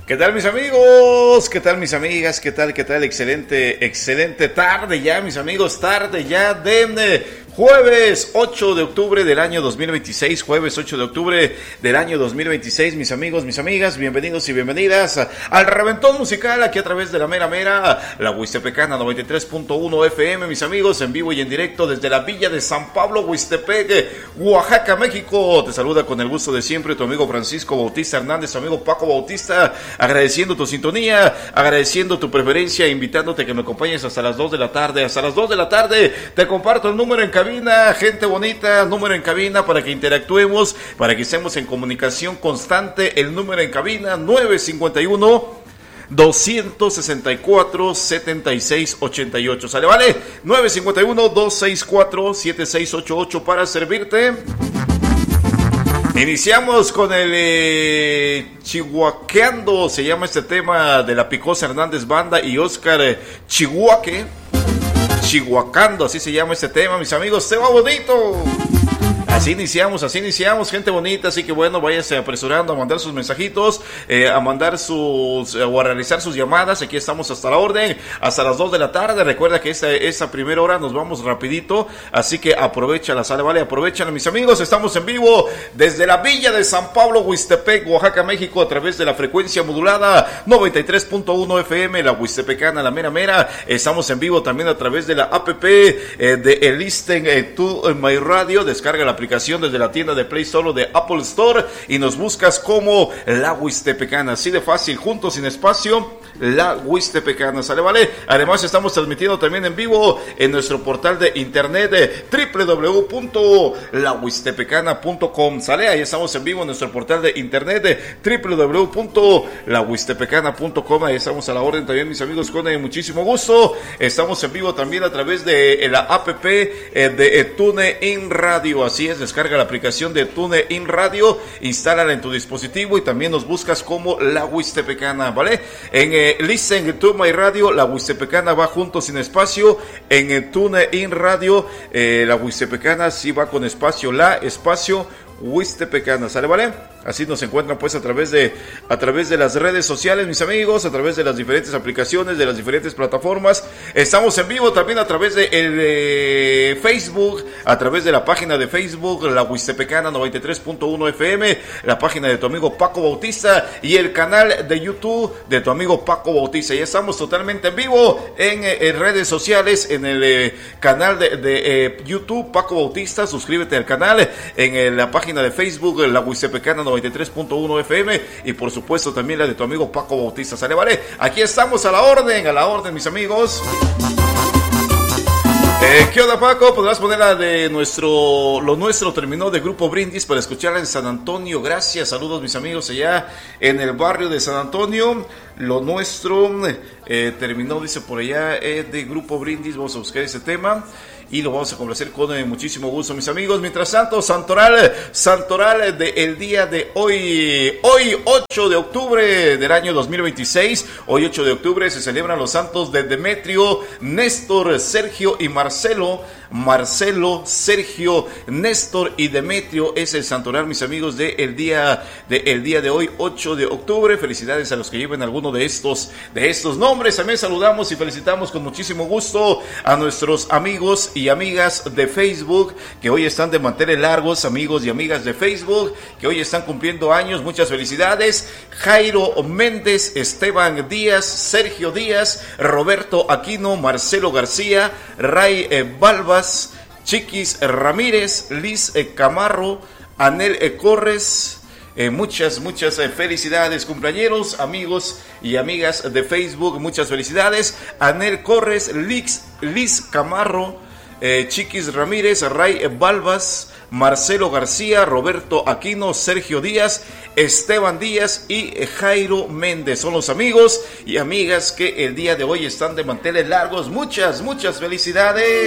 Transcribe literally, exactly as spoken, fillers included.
¿Qué tal mis amigos? ¿Qué tal mis amigas? ¿Qué tal? ¿Qué tal? Excelente, excelente tarde ya mis amigos, tarde ya de jueves ocho de octubre del año dos mil veintiséis, jueves ocho de octubre del año dos mil veintiséis, mis amigos, mis amigas, bienvenidos y bienvenidas a, al Reventón Musical aquí a través de la mera mera, la Huistepecana noventa y tres punto uno F M, mis amigos, en vivo y en directo desde la villa de San Pablo, Huistepec, Oaxaca, México. Te saluda con el gusto de siempre tu amigo Francisco Bautista Hernández, tu amigo Paco Bautista, agradeciendo tu sintonía, agradeciendo tu preferencia, invitándote a que me acompañes hasta las dos de la tarde, hasta las dos de la tarde, te comparto el número en cabina, gente bonita, número en cabina para que interactuemos, para que estemos en comunicación constante, el número en cabina nueve cinco uno, dos seis cuatro, siete seis ocho ocho, ¿sale? Vale, nueve cinco uno, dos seis cuatro, siete seis ocho ocho para servirte. Iniciamos con el eh, Chihuaqueando, se llama este tema de la Picosa Hernández Banda y Oscar eh, Chihuaque. Chihuacando, así se llama este tema, mis amigos, se va bonito. Así iniciamos, así iniciamos, gente bonita, así que bueno, váyase apresurando a mandar sus mensajitos, eh, a mandar sus, eh, o a realizar sus llamadas, aquí estamos hasta la orden, hasta las dos de la tarde, recuerda que esta, esta primera hora nos vamos rapidito, así que aprovechala, sale, vale, aprovechala mis amigos, estamos en vivo desde la villa de San Pablo, Huistepec, Oaxaca, México, a través de la frecuencia modulada noventa y tres punto uno F M, la Huistepecana, la mera mera, estamos en vivo también a través de la app eh, de el Listen eh, to My Radio, descarga la aplicación desde la tienda de Play Store de Apple Store y nos buscas como La Huistepecana, así de fácil, juntos sin espacio, La Huistepecana, ¿sale? Vale. Además estamos transmitiendo también en vivo en nuestro portal de internet de doble u doble u doble u punto la huistepecana punto com, ¿sale? Ahí estamos en vivo en nuestro portal de internet de doble u doble u doble u punto la huistepecana punto com, ahí estamos a la orden también mis amigos, con eh, muchísimo gusto. Estamos en vivo también a través de eh, la app eh, de eh, TuneIn Radio, así es, descarga la aplicación de TuneIn Radio, instálala en tu dispositivo y también nos buscas como La Huistepecana, ¿vale? En eh, Listen to My Radio, La Huistepecana va junto sin espacio, en eh, TuneIn Radio, eh, La Huistepecana sí va con espacio, la espacio Huistepecana, ¿sale? ¿Vale? Así nos encuentran pues a través de a través de las redes sociales, mis amigos, a través de las diferentes aplicaciones, de las diferentes plataformas. Estamos en vivo también a través de el, eh, Facebook, a través de la página de Facebook, La Huistepecana noventa y tres punto uno F M, la página de tu amigo Paco Bautista y el canal de YouTube de tu amigo Paco Bautista. Ya estamos totalmente en vivo en, en redes sociales, en el eh, canal de, de eh, YouTube Paco Bautista. Suscríbete al canal, en eh, la página de Facebook, La Huistepecana noventa y tres punto uno F M y por supuesto también la de tu amigo Paco Bautista, ¿sale? Vale, aquí estamos a la orden, a la orden mis amigos. Eh, ¿Qué onda Paco? Podrás poner la de nuestro, lo nuestro terminó de Grupo Brindis para escucharla en San Antonio, gracias, saludos mis amigos allá en el barrio de San Antonio. Lo nuestro eh, terminó, dice por allá, eh, de Grupo Brindis, vamos a buscar ese tema y lo vamos a complacer con eh, muchísimo gusto mis amigos. Mientras tanto, Santoral, Santoral del día de hoy, hoy ocho de octubre del año dos mil veintiséis, hoy ocho de octubre se celebran los santos de Demetrio, Néstor, Sergio y Marcelo. Marcelo, Sergio, Néstor y Demetrio es el santoral, mis amigos, de el día de el día de hoy, ocho de octubre. Felicidades a los que lleven alguno de estos de estos nombres. También saludamos y felicitamos con muchísimo gusto a nuestros amigos y amigas de Facebook que hoy están de manteles largos, amigos y amigas de Facebook que hoy están cumpliendo años. Muchas felicidades. Jairo Méndez, Esteban Díaz, Sergio Díaz, Roberto Aquino, Marcelo García, Ray eh, Balba, Chiquis Ramírez, Liz eh, Camarro, Anel eh, Corres, eh, muchas, muchas eh, felicidades, cumpleañeros, amigos y amigas de Facebook, muchas felicidades, Anel Corres, Liz, Liz Camarro, eh, Chiquis Ramírez, Ray eh, Balbas, Marcelo García, Roberto Aquino, Sergio Díaz, Esteban Díaz y Jairo Méndez. Son los amigos y amigas que el día de hoy están de manteles largos. Muchas, muchas felicidades.